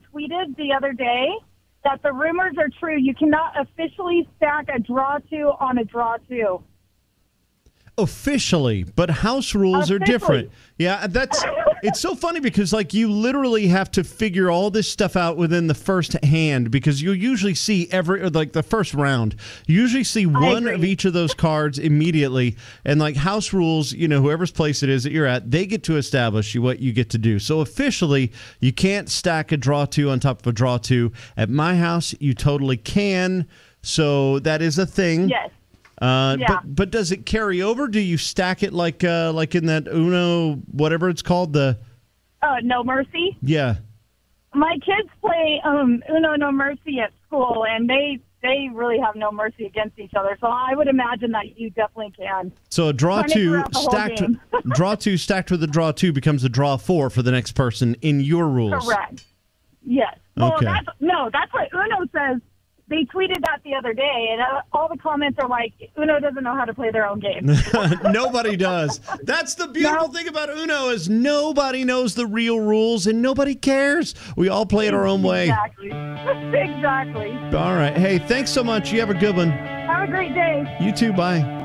tweeted the other day that the rumors are true. You cannot officially stack a draw two on a draw two. Officially, but house rules are different. Yeah, it's so funny because like you literally have to figure all this stuff out within the first hand because you usually see the first round. You usually see one of each of those cards immediately, and like house rules, whoever's place it is that you're at, they get to establish what you get to do. So officially, you can't stack a draw two on top of a draw two. At my house, you totally can. So that is a thing. Yes. But does it carry over? Do you stack it like in that Uno, whatever it's called, the No Mercy? Yeah. My kids play Uno No Mercy at school, and they really have no mercy against each other. So I would imagine that you definitely can. So a draw two stacked with a draw two becomes a draw four for the next person in your rules. Correct. Yes. Well, okay. That's what Uno says. They tweeted that the other day, and all the comments are like, Uno doesn't know how to play their own game. Nobody does. That's the beautiful thing about Uno is nobody knows the real rules, and nobody cares. We all play it our own way. Exactly. Exactly. All right. Hey, thanks so much. You have a good one. Have a great day. You too. Bye.